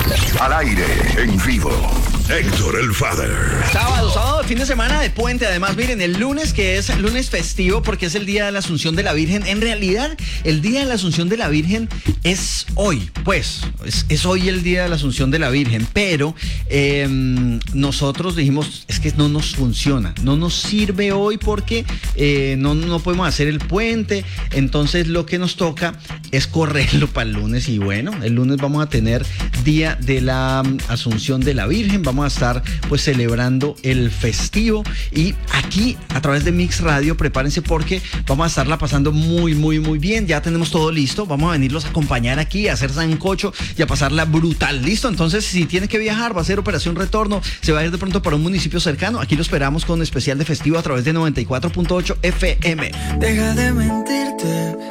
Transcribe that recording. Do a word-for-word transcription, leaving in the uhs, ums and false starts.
Al aire, en vivo. Héctor el Father. Sábado, sábado, fin de semana de puente. Además, miren, el lunes, que es lunes festivo porque es el día de la Asunción de la Virgen. En realidad, el día de la Asunción de la Virgen es hoy. Pues, es, es hoy el día de la Asunción de la Virgen. Pero eh, nosotros dijimos, es que no nos funciona. No nos sirve hoy porque eh, no, no podemos hacer el puente. Entonces, lo que nos toca es correrlo para el lunes. Y bueno, el lunes vamos a tener día de la Asunción de la Virgen. Vamos a estar pues celebrando el festivo y aquí a través de Mix Radio prepárense porque vamos a estarla pasando muy muy muy bien. Ya tenemos todo listo, vamos a venirlos a acompañar aquí a hacer sancocho y a pasarla brutal. Listo, entonces si tiene que viajar, va a hacer operación retorno, se va a ir de pronto para un municipio cercano, aquí lo esperamos con especial de festivo a través de noventa y cuatro punto ocho F M. Deja de mentirte,